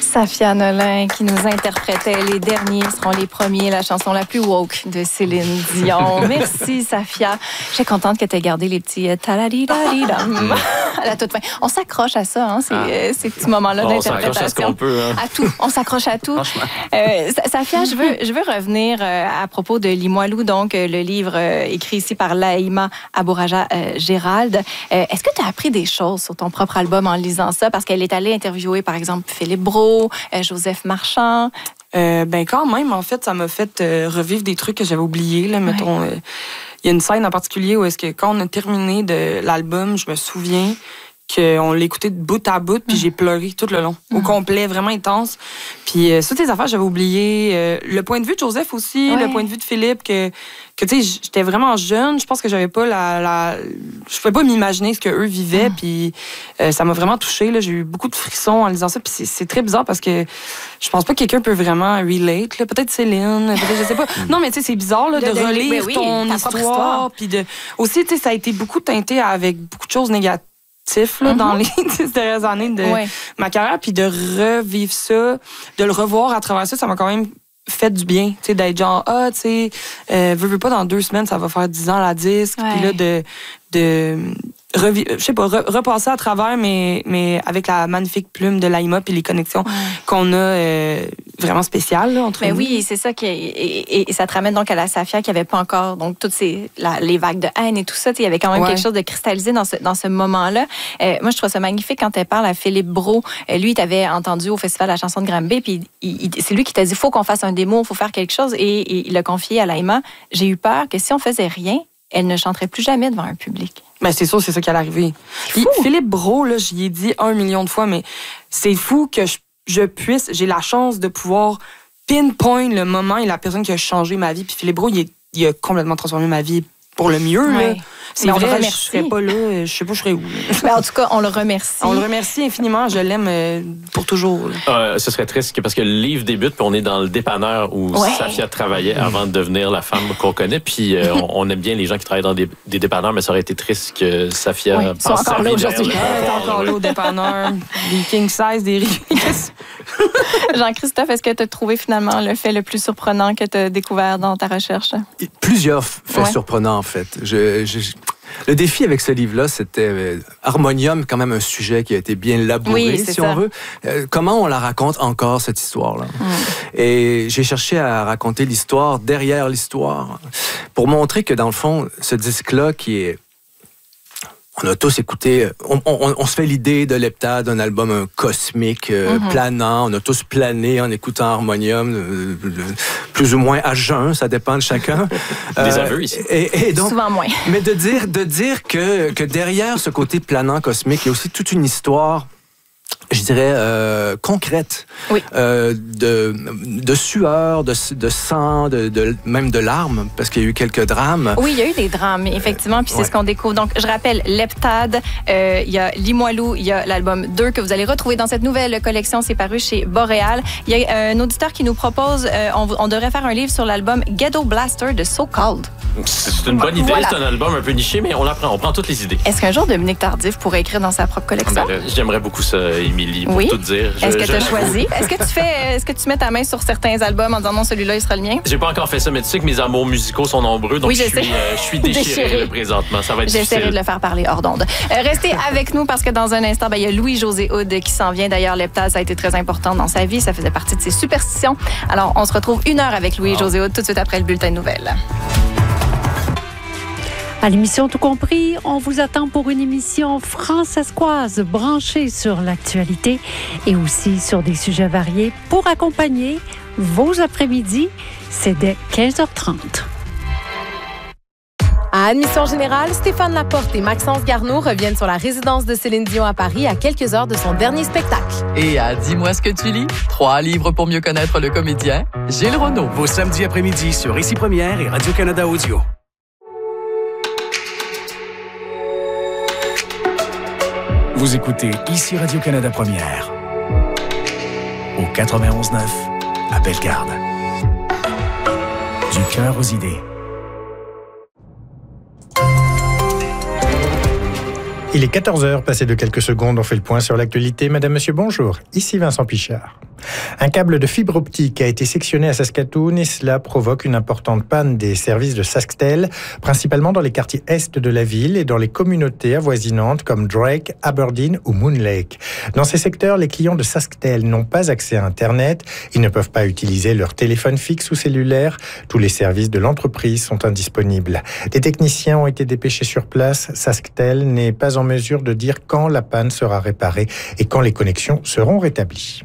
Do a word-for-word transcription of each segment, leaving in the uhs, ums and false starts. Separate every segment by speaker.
Speaker 1: Safia Nolin qui nous interprétait Les derniers seront les premiers, la chanson la plus woke de Céline Dion. Merci Safia. Je suis contente que tu aies gardé les petits taladidadidam à la toute fin. On s'accroche à ça, hein, ces, ah. ces petits moments-là bon, d'interprétation.
Speaker 2: On s'accroche à ce qu'on peut. Hein.
Speaker 1: À tout. On s'accroche à tout. Euh, Safia, je veux, je veux revenir euh, à propos de Limoilou, donc euh, le livre euh, écrit ici par Laïma Abouraja euh, Gérald. Euh, est-ce que tu as appris des choses sur ton propre album en lisant ça? Parce qu'elle est allée interviewer, par exemple, Philippe Brault, euh, Joseph Marchand.
Speaker 3: Euh, ben quand même, en fait, ça m'a fait euh, revivre des trucs que j'avais oubliés. Là, mettons, il ouais. euh, y a une scène en particulier où est-ce que quand on a terminé de l'album, je me souviens qu'on l'écoutait de bout à bout, puis mmh. j'ai pleuré tout le long, mmh. au complet, vraiment intense. Puis euh, toutes les affaires, j'avais oublié. Euh, le point de vue de Joseph aussi, ouais. le point de vue de Philippe, que, que tu sais, j'étais vraiment jeune. Je pense que j'avais pas la... la... Je pouvais pas m'imaginer ce qu'eux vivaient, mmh. puis euh, ça m'a vraiment touchée. Là. J'ai eu beaucoup de frissons en lisant ça, puis c'est, c'est très bizarre parce que je pense pas que quelqu'un peut vraiment relate. Là. Peut-être Céline, peut-être, je sais pas. Non, mais tu sais, c'est bizarre là, de, de relire oui, ton histoire. histoire. Puis de... Aussi, tu sais, ça a été beaucoup teinté avec beaucoup de choses négatives. Là, mm-hmm. dans les dix dernières années de ouais. ma carrière, puis de revivre ça, de le revoir à travers ça, ça m'a quand même fait du bien, tu sais, d'être genre, ah, tu sais, euh, veux, veux pas, dans deux semaines, ça va faire dix ans la disque, ouais. puis là, de, de revi- je sais pas, re- repasser à travers, mais, mais avec la magnifique plume de Laïma, puis les connexions ouais. qu'on a euh, vraiment spéciales, là, entre
Speaker 1: mais
Speaker 3: nous.
Speaker 1: Oui, c'est ça, qui est, et, et ça te ramène donc à la Safia qui avait pas encore, donc, toutes ces, la, les vagues de haine et tout ça, il y avait quand même ouais. quelque chose de cristallisé dans ce, dans ce moment-là. Euh, moi, je trouve ça magnifique quand elle parle à Philippe Brault. Euh, lui, tu avais entendu au Festival de la chanson de Granby, puis il, il, c'est lui qui t'a dit, faut qu'on fasse un démo, il faut faire quelque chose, et, et il a confié à Laïma, j'ai eu peur que si on faisait rien, elle ne chanterait plus jamais devant un public.
Speaker 3: Ben c'est sûr, c'est ça qui allait arriver. Puis Philippe Brault, là, j'y ai dit un million de fois, mais c'est fou que je, je puisse, j'ai la chance de pouvoir pinpoint le moment et la personne qui a changé ma vie. Puis Philippe Brault, il, est, il a complètement transformé ma vie pour le mieux. Ouais. Là. C'est mais vrai, je serais pas là, je sais pas, je serais où.
Speaker 1: Mais en tout cas, on le remercie.
Speaker 3: On le remercie infiniment, je l'aime euh, pour toujours.
Speaker 2: Euh, ce serait triste parce que le livre débute, puis on est dans le dépanneur où ouais. Safia travaillait avant de devenir la femme qu'on connaît, puis euh, on, on aime bien les gens qui travaillent dans des, des dépanneurs, mais ça aurait été triste que Safia
Speaker 1: ouais.
Speaker 2: passe sa vie
Speaker 1: aujourd'hui.
Speaker 3: Elle est encore là au dépanneur, des king size, des
Speaker 1: Jean-Christophe, est-ce que tu as trouvé finalement le fait le plus surprenant que tu as découvert dans ta recherche?
Speaker 4: Plusieurs faits ouais. surprenants, en fait. Je, je, le défi avec ce livre-là, c'était euh, Harmonium, quand même un sujet qui a été bien labouré,
Speaker 1: oui,
Speaker 4: si
Speaker 1: ça.
Speaker 4: on veut. Euh, comment on la raconte encore, cette histoire-là? Mm. Et j'ai cherché à raconter l'histoire derrière l'histoire pour montrer que, dans le fond, ce disque-là qui est... On a tous écouté, on, on, on se fait l'idée de Leptade, un album un cosmique, euh, mm-hmm. planant. On a tous plané en écoutant Harmonium, euh, plus ou moins à jeun, ça dépend de chacun.
Speaker 2: Des euh, aveux ici.
Speaker 4: Et, et donc,
Speaker 1: souvent moins.
Speaker 4: Mais de dire, de dire que, que derrière ce côté planant cosmique, il y a aussi toute une histoire, je dirais, euh, concrète,
Speaker 1: oui.
Speaker 4: euh, de, de sueur, de, de sang, de, de, même de larmes, parce qu'il y a eu quelques drames.
Speaker 1: Oui, il y a eu des drames, effectivement, puis euh, c'est ouais. ce qu'on découvre. Donc, je rappelle, Leptade, euh, il y a Limoilou, il y a l'album deux que vous allez retrouver dans cette nouvelle collection, c'est paru chez Boréal. Il y a un auditeur qui nous propose, euh, on, on devrait faire un livre sur l'album Ghetto Blaster de So Called.
Speaker 2: C'est une bonne idée, voilà. C'est un album un peu niché, mais on l'apprend, on prend toutes les idées.
Speaker 1: Est-ce qu'un jour, Dominique Tardif pourrait écrire dans sa propre collection?
Speaker 2: Ben, j'aimerais beaucoup ça, Émilie, pour
Speaker 1: oui?
Speaker 2: tout dire. Je,
Speaker 1: est-ce que tu as choisi? Est-ce que tu fais, est-ce que tu mets ta main sur certains albums en disant non, celui-là, il sera le mien?
Speaker 2: J'ai pas encore fait ça, mais tu sais que mes amours musicaux sont nombreux, donc
Speaker 1: oui, je,
Speaker 2: je, suis, euh, je suis déchiré, déchiré. présentement. Ça va être
Speaker 1: J'essaierai
Speaker 2: difficile.
Speaker 1: de le faire parler hors d'onde. Euh, restez avec nous parce que dans un instant, ben, il y a Louis-José Hood qui s'en vient. D'ailleurs, Leptade, ça a été très important dans sa vie. Ça faisait partie de ses superstitions. Alors, on se retrouve une heure avec Louis-José Hood tout de suite après le bulletin de nouvelles.
Speaker 5: À l'émission Tout compris, on vous attend pour une émission francescoise branchée sur l'actualité et aussi sur des sujets variés pour accompagner vos après-midi. C'est dès quinze heures trente.
Speaker 6: À Admission Générale, Stéphane Laporte et Maxence Garneau reviennent sur la résidence de Céline Dion à Paris à quelques heures de son dernier spectacle.
Speaker 7: Et à Dis-moi ce que tu lis, trois livres pour mieux connaître le comédien, Gilles Renaud.
Speaker 8: Vos samedis après-midi sur Ici Première et Radio-Canada Audio. Vous écoutez Ici Radio-Canada Première. Au quatre-vingt-onze neuf, à Bellegarde. Du cœur aux idées.
Speaker 9: Il est quatorze heures, passé de quelques secondes, on fait le point sur l'actualité. Madame, monsieur, bonjour. Ici Vincent Pichard. Un câble de fibre optique a été sectionné à Saskatoon et cela provoque une importante panne des services de Sasktel, principalement dans les quartiers est de la ville et dans les communautés avoisinantes comme Drake, Aberdeen ou Moon Lake. Dans ces secteurs, les clients de Sasktel n'ont pas accès à Internet, ils ne peuvent pas utiliser leur téléphone fixe ou cellulaire, tous les services de l'entreprise sont indisponibles. Des techniciens ont été dépêchés sur place, Sasktel n'est pas en mesure de dire quand la panne sera réparée et quand les connexions seront rétablies.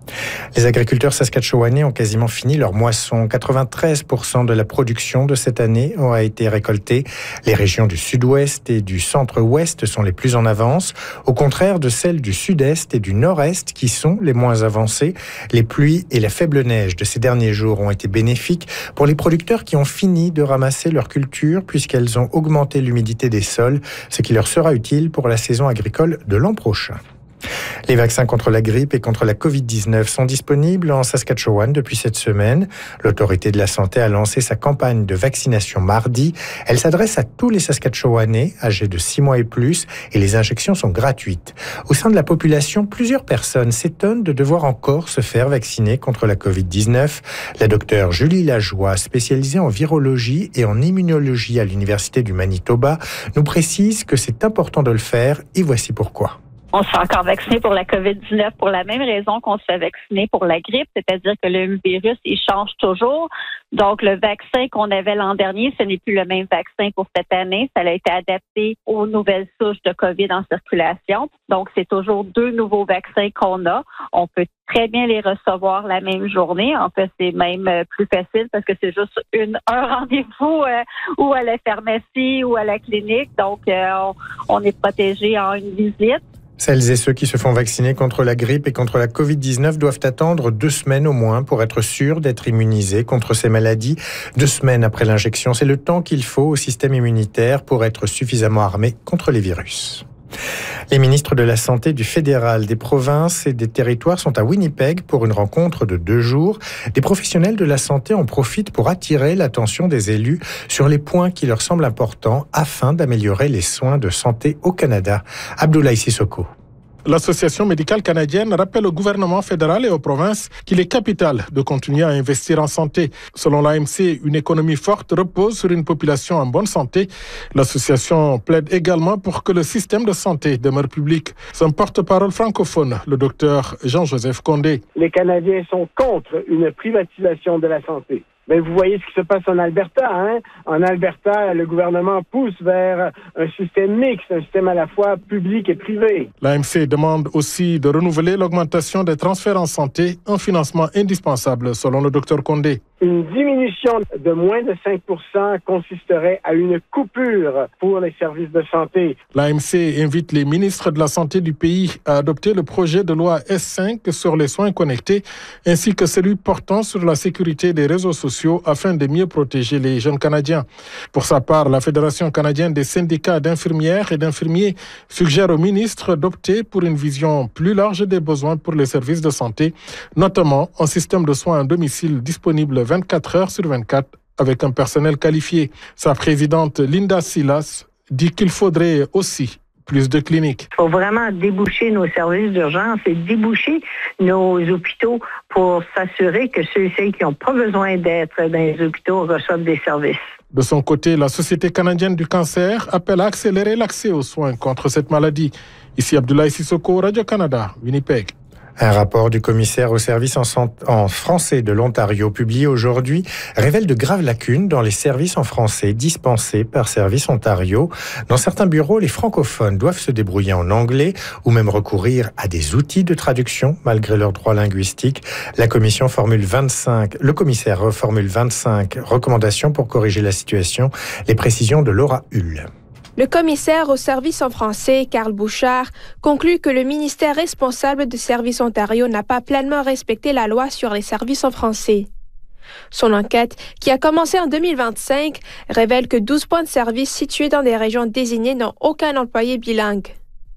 Speaker 9: Les agriculteurs saskatchewanais ont quasiment fini leur moisson. quatre-vingt-treize pour cent de la production de cette année aura été récoltée. Les régions du sud-ouest et du centre-ouest sont les plus en avance, au contraire de celles du sud-est et du nord-est qui sont les moins avancées. Les pluies et la faible neige de ces derniers jours ont été bénéfiques pour les producteurs qui ont fini de ramasser leur culture puisqu'elles ont augmenté l'humidité des sols, ce qui leur sera utile pour la saison agricole de l'an prochain. Les vaccins contre la grippe et contre la covid dix-neuf sont disponibles en Saskatchewan depuis cette semaine. L'autorité de la santé a lancé sa campagne de vaccination mardi. Elle s'adresse à tous les Saskatchewanais âgés de six mois et plus et les injections sont gratuites. Au sein de la population, plusieurs personnes s'étonnent de devoir encore se faire vacciner contre la covid dix-neuf. La docteure Julie Lajoie, spécialisée en virologie et en immunologie à l'Université du Manitoba, nous précise que c'est important de le faire et voici pourquoi.
Speaker 10: On se fait encore vacciner pour la covid dix-neuf pour la même raison qu'on se fait vacciner pour la grippe, c'est-à-dire que le virus, il change toujours. Donc, le vaccin qu'on avait l'an dernier, ce n'est plus le même vaccin pour cette année. Ça a été adapté aux nouvelles souches de COVID en circulation. Donc, c'est toujours deux nouveaux vaccins qu'on a. On peut très bien les recevoir la même journée. En fait, c'est même plus facile parce que c'est juste une, un rendez-vous euh, ou à la pharmacie ou à la clinique. Donc, euh, on, on est protégé en une visite.
Speaker 9: Celles et ceux qui se font vacciner contre la grippe et contre la covid dix-neuf doivent attendre deux semaines au moins pour être sûrs d'être immunisés contre ces maladies. Deux semaines après l'injection, c'est le temps qu'il faut au système immunitaire pour être suffisamment armé contre les virus. Les ministres de la Santé du fédéral, des provinces et des territoires sont à Winnipeg pour une rencontre de deux jours. Des professionnels de la santé en profitent pour attirer l'attention des élus sur les points qui leur semblent importants afin d'améliorer les soins de santé au Canada. Abdoulaye Sissoko.
Speaker 11: L'Association médicale canadienne rappelle au gouvernement fédéral et aux provinces qu'il est capital de continuer à investir en santé. Selon l'A M C, une économie forte repose sur une population en bonne santé. L'association plaide également pour que le système de santé demeure public. Son porte-parole francophone, le docteur Jean-Joseph Condé.
Speaker 12: Les Canadiens sont contre une privatisation de la santé. Mais vous voyez ce qui se passe en Alberta, hein? En Alberta, le gouvernement pousse vers un système mixte, un système à la fois public et privé.
Speaker 11: L'A M C demande aussi de renouveler l'augmentation des transferts en santé, un financement indispensable selon le docteur Condé.
Speaker 12: Une diminution de moins de cinq pour cent consisterait à une coupure pour les services de santé.
Speaker 11: L'A M C invite les ministres de la Santé du pays à adopter le projet de loi S cinq sur les soins connectés, ainsi que celui portant sur la sécurité des réseaux sociaux afin de mieux protéger les jeunes Canadiens. Pour sa part, la Fédération canadienne des syndicats d'infirmières et d'infirmiers suggère aux ministres d'opter pour une vision plus large des besoins pour les services de santé, notamment un système de soins à domicile disponible vingt-quatre heures sur vingt-quatre avec un personnel qualifié. Sa présidente Linda Silas dit qu'il faudrait aussi plus de cliniques.
Speaker 13: Il faut vraiment déboucher nos services d'urgence et déboucher nos hôpitaux pour s'assurer que ceux et celles qui n'ont pas besoin d'être dans les hôpitaux reçoivent des services.
Speaker 11: De son côté, la Société canadienne du cancer appelle à accélérer l'accès aux soins contre cette maladie. Ici Abdoulaye Sissoko, Radio-Canada, Winnipeg.
Speaker 9: Un rapport du commissaire au service en, en français de l'Ontario publié aujourd'hui révèle de graves lacunes dans les services en français dispensés par Service Ontario. Dans certains bureaux, les francophones doivent se débrouiller en anglais ou même recourir à des outils de traduction malgré leurs droits linguistiques. La commission formule vingt-cinq, le commissaire formule vingt-cinq recommandations pour corriger la situation. Les précisions de Laura Hull.
Speaker 14: Le commissaire au service en français, Carl Bouchard, conclut que le ministère responsable de Service Ontario n'a pas pleinement respecté la loi sur les services en français. Son enquête, qui a commencé en deux mille vingt-cinq, révèle que douze points de service situés dans des régions désignées n'ont aucun employé bilingue.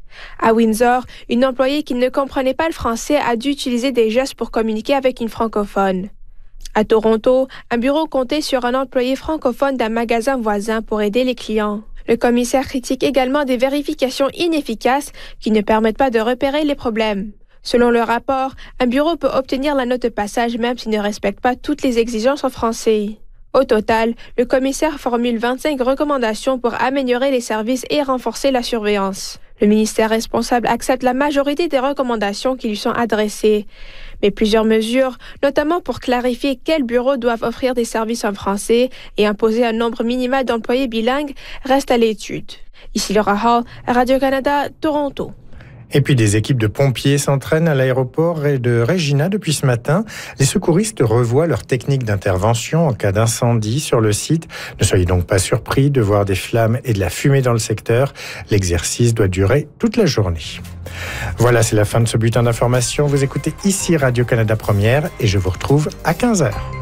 Speaker 14: À Windsor, une employée qui ne comprenait pas le français a dû utiliser des gestes pour communiquer avec une francophone. À Toronto, un bureau comptait sur un employé francophone d'un magasin voisin pour aider les clients. Le commissaire critique également des vérifications inefficaces qui ne permettent pas de repérer les problèmes. Selon le rapport, un bureau peut obtenir la note de passage même s'il ne respecte pas toutes les exigences en français. Au total, le commissaire formule vingt-cinq recommandations pour améliorer les services et renforcer la surveillance. Le ministère responsable accepte la majorité des recommandations qui lui sont adressées. Mais plusieurs mesures, notamment pour clarifier quels bureaux doivent offrir des services en français et imposer un nombre minimal d'employés bilingues, restent à l'étude. Ici Laura Hall, Radio-Canada, Toronto.
Speaker 9: Et puis des équipes de pompiers s'entraînent à l'aéroport de Regina depuis ce matin. Les secouristes revoient leur technique d'intervention en cas d'incendie sur le site. Ne soyez donc pas surpris de voir des flammes et de la fumée dans le secteur. L'exercice doit durer toute la journée. Voilà, c'est la fin de ce bulletin d'information. Vous écoutez ici Radio-Canada Première et je vous retrouve à quinze heures.